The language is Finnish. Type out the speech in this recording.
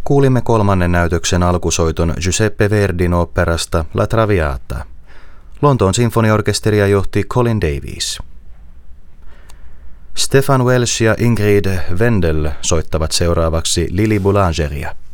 Kuulimme kolmannen näytöksen alkusoiton Giuseppe Verdin oopperasta La Traviata. Lontoon sinfoniaorkesteria johti Colin Davies. Stefan Welsh ja Ingrid Wendel soittavat seuraavaksi Lili Boulangeria.